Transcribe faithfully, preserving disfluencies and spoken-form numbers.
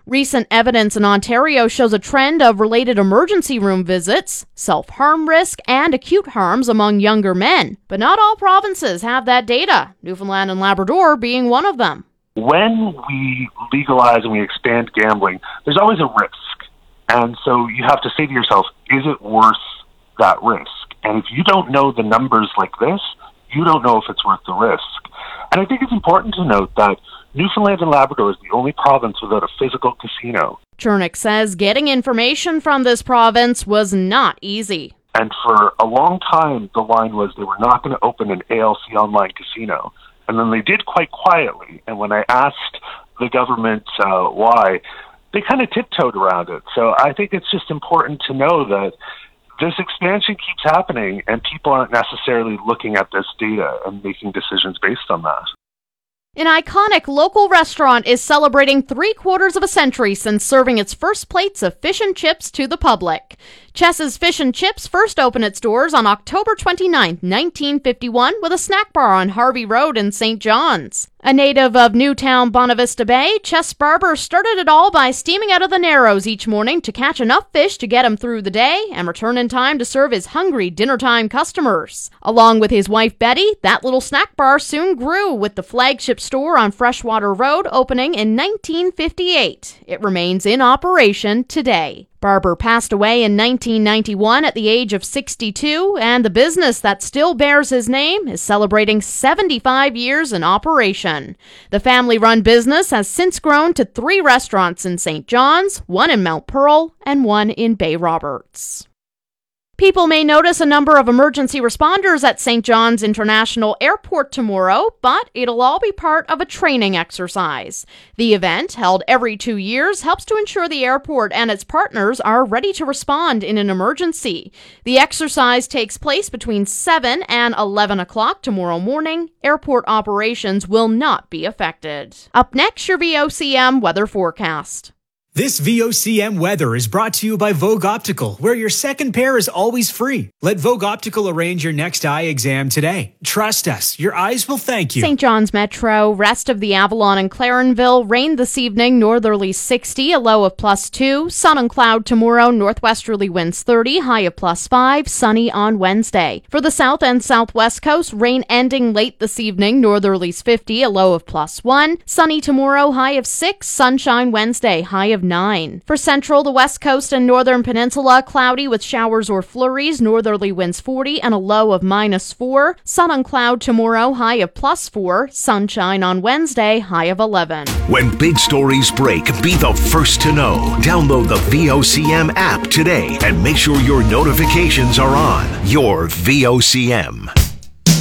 Recent evidence in Ontario shows a trend of related emergency room visits, self-harm risk, and acute harms among younger men. But not all provinces have that data, Newfoundland and Labrador being one of them. When we legalize and we expand gambling, there's always a risk. And so you have to say to yourself, is it worth that risk? And if you don't know the numbers like this, you don't know if it's worth the risk. And I think it's important to note that Newfoundland and Labrador is the only province without a physical casino. Chernick says getting information from this province was not easy. And for a long time, the line was they were not going to open an A L C online casino. And then they did quite quietly. And when I asked the government uh, why, they kind of tiptoed around it. So I think it's just important to know that this expansion keeps happening and people aren't necessarily looking at this data and making decisions based on that. An iconic local restaurant is celebrating three quarters of a century since serving its first plates of fish and chips to the public. Chess's Fish and Chips first opened its doors on October twenty-ninth, nineteen fifty-one, with a snack bar on Harvey Road in Saint John's. A native of Newtown Bonavista Bay, Chess Barber started it all by steaming out of the Narrows each morning to catch enough fish to get him through the day and return in time to serve his hungry dinner-time customers. Along with his wife Betty, that little snack bar soon grew, with the flagship store on Freshwater Road opening in nineteen fifty-eight. It remains in operation today. Barber passed away in nineteen ninety-one at the age of sixty-two, and the business that still bears his name is celebrating seventy-five years in operation. The family-run business has since grown to three restaurants in Saint John's, one in Mount Pearl, and one in Bay Roberts. People may notice a number of emergency responders at Saint John's International Airport tomorrow, but it'll all be part of a training exercise. The event, held every two years, helps to ensure the airport and its partners are ready to respond in an emergency. The exercise takes place between seven and eleven o'clock tomorrow morning. Airport operations will not be affected. Up next, your V O C M weather forecast. This V O C M weather is brought to you by Vogue Optical, where your second pair is always free. Let Vogue Optical arrange your next eye exam today. Trust us, your eyes will thank you. Saint John's Metro, rest of the Avalon and Clarenville, rain this evening, northerly sixty, a low of plus two. Sun and cloud tomorrow, northwesterly winds thirty, high of plus five, sunny on Wednesday. For the south and southwest coast, rain ending late this evening, northerlies fifty, a low of plus one. Sunny tomorrow, high of six, sunshine Wednesday, high of nine. For central, the west coast and northern peninsula, cloudy with showers or flurries, northerly winds forty and a low of minus four. Sun and cloud tomorrow, high of plus four. Sunshine on Wednesday, high of eleven. When big stories break, be the first to know. Download the V O C M app today and make sure your notifications are on. Your V O C M.